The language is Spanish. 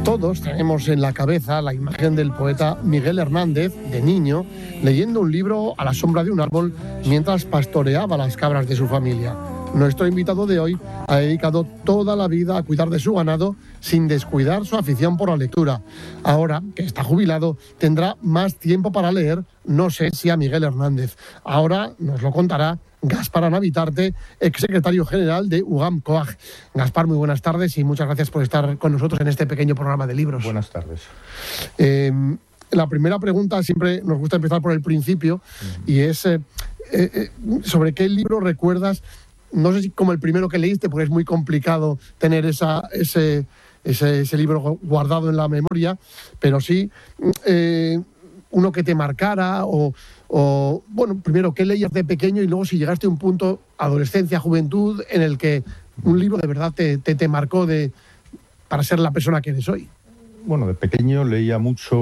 Todos tenemos en la cabeza la imagen del poeta Miguel Hernández, de niño, leyendo un libro a la sombra de un árbol mientras pastoreaba las cabras de su familia. Nuestro invitado de hoy ha dedicado toda la vida a cuidar de su ganado sin descuidar su afición por la lectura. Ahora, que está jubilado, tendrá más tiempo para leer, no sé si a Miguel Hernández. Ahora nos lo contará Gaspar Anabitarte, exsecretario general de UGAM-COAG. Gaspar, muy buenas tardes y muchas gracias por estar con nosotros en este pequeño programa de libros. Buenas tardes. La primera pregunta siempre nos gusta empezar por el principio y es sobre qué libro recuerdas. No sé si como el primero que leíste, porque es muy complicado tener ese libro guardado en la memoria, pero sí uno que te marcara o bueno, primero, ¿qué leías de pequeño? Y luego si llegaste a un punto, adolescencia, juventud, en el que un libro de verdad te marcó para ser la persona que eres hoy. Bueno, de pequeño leía mucho